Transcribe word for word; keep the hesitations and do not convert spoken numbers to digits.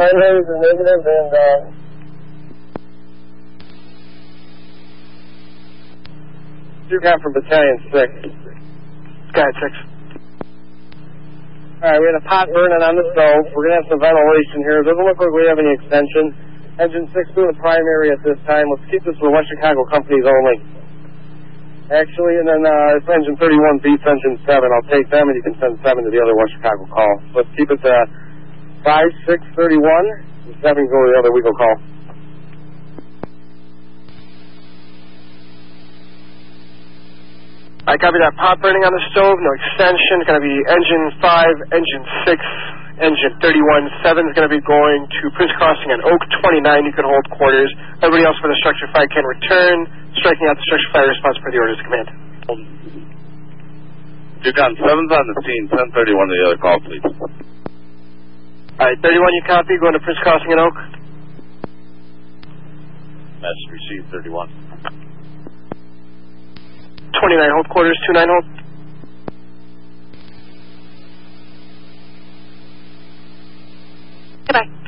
primaries are negative, and uh, you got from Battalion six. Sky six. Alright, we had a pot burning on the stove. We're going to have some ventilation here. It doesn't look like we have any extension. Engine six doing the primary at this time. Let's keep this with West Chicago companies only. Actually, and then uh, if engine thirty-one beats engine seven, I'll take them, and you can send seven to the other West Chicago call. So let's keep it to five six thirty-one, and seven go to the other Wego call. I copy that. Pot burning on the stove, no extension. It's going to be engine five, engine six, engine thirty-one. seven is going to be going to Prince Crossing and Oak. twenty-nine, you can hold quarters. Everybody else for the structure fire can return. Striking out the structure fire response per the orders of command. Yukon seven's on the scene. ten thirty-one to the other call, please. All right, thirty-one, you copy. Going to Prince Crossing and Oak. Message received, thirty-one. twenty-nine, hold quarters. two nine, hold. Goodbye.